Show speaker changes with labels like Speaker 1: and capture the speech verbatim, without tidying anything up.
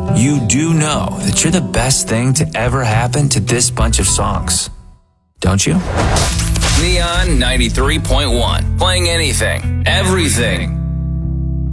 Speaker 1: you do know that you're the best thing to ever happen to this bunch of songs, don't you?
Speaker 2: Neon ninety-three point one. Playing anything, everything.